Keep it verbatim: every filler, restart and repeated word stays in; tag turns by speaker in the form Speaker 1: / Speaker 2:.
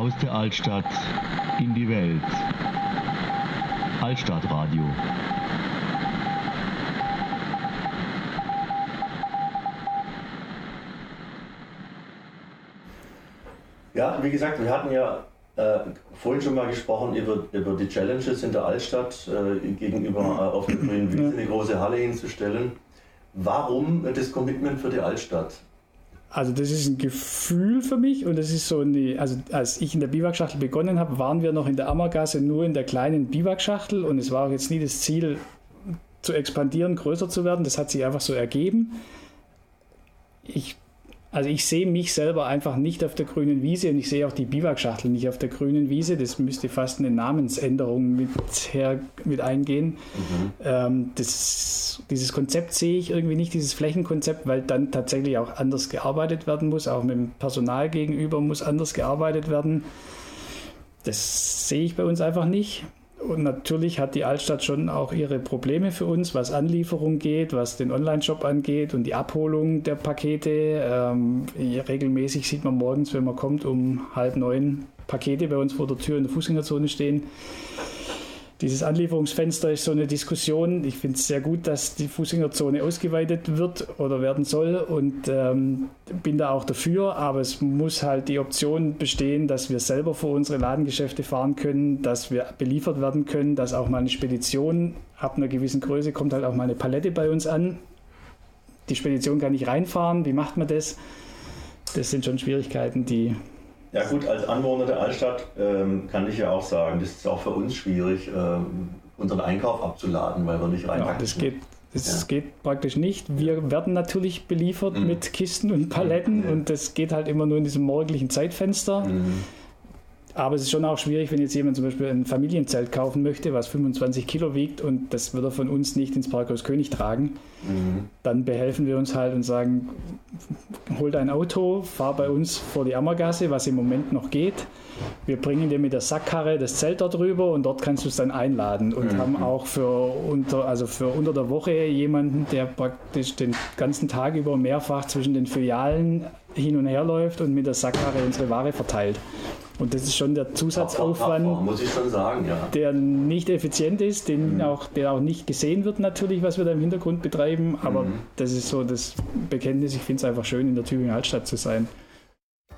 Speaker 1: Aus der Altstadt in die Welt. Altstadtradio.
Speaker 2: Ja, wie gesagt, wir hatten ja äh, vorhin schon mal gesprochen über, über die Challenges in der Altstadt, äh, gegenüber äh, auf der grünen Wiese eine große Halle hinzustellen. Warum das Commitment für die Altstadt?
Speaker 3: Also das ist ein Gefühl für mich und das ist so eine, also als ich in der Biwakschachtel begonnen habe, waren wir noch in der Ammergasse nur in der kleinen Biwakschachtel und es war auch jetzt nie das Ziel zu expandieren, größer zu werden, das hat sich einfach so ergeben. Ich Also ich sehe mich selber einfach nicht auf der grünen Wiese und ich sehe auch die Biwakschachtel nicht auf der grünen Wiese. Das müsste fast eine Namensänderung mit, her, mit eingehen. Mhm. Ähm, das, dieses Konzept sehe ich irgendwie nicht, dieses Flächenkonzept, weil dann tatsächlich auch anders gearbeitet werden muss. Auch mit dem Personal gegenüber muss anders gearbeitet werden. Das sehe ich bei uns einfach nicht. Und natürlich hat die Altstadt schon auch ihre Probleme für uns, was Anlieferung geht, was den Online-Shop angeht und die Abholung der Pakete. Ähm, regelmäßig sieht man morgens, wenn man kommt, um halb neun Pakete bei uns vor der Tür in der Fußgängerzone stehen. Dieses Anlieferungsfenster ist so eine Diskussion. Ich finde es sehr gut, dass die Fußgängerzone ausgeweitet wird oder werden soll und ähm, bin da auch dafür, aber es muss halt die Option bestehen, dass wir selber vor unsere Ladengeschäfte fahren können, dass wir beliefert werden können, dass auch mal eine Spedition ab einer gewissen Größe kommt halt auch mal eine Palette bei uns an. Die Spedition kann nicht reinfahren. Wie macht man das? Das sind schon Schwierigkeiten, die...
Speaker 2: Ja gut, als Anwohner der Altstadt ähm, kann ich ja auch sagen, das ist auch für uns schwierig, ähm, unseren Einkauf abzuladen, weil wir nicht rein.
Speaker 3: Ja, das geht, das ja. geht praktisch nicht. Wir werden natürlich beliefert mhm. mit Kisten und Paletten mhm. und das geht halt immer nur in diesem morgendlichen Zeitfenster. Mhm. Aber es ist schon auch schwierig, wenn jetzt jemand zum Beispiel ein Familienzelt kaufen möchte, was fünfundzwanzig Kilo wiegt und das wird er von uns nicht ins Parkhaus König tragen. Mhm. Dann behelfen wir uns halt und sagen, hol dein Auto, fahr bei uns vor die Ammergasse, was im Moment noch geht. Wir bringen dir mit der Sackkarre das Zelt dort rüber und dort kannst du es dann einladen. Und mhm. haben auch für unter, also für unter der Woche jemanden, der praktisch den ganzen Tag über mehrfach zwischen den Filialen hin und her läuft und mit der Sackkarre unsere Ware verteilt. Und das ist schon der Zusatzaufwand,
Speaker 2: Abfahrt, muss ich schon sagen, ja.
Speaker 3: der nicht effizient ist, den mhm. auch, der auch nicht gesehen wird natürlich, was wir da im Hintergrund betreiben. Aber mhm. das ist so das Bekenntnis, ich finde es einfach schön, in der Tübinger Altstadt zu sein.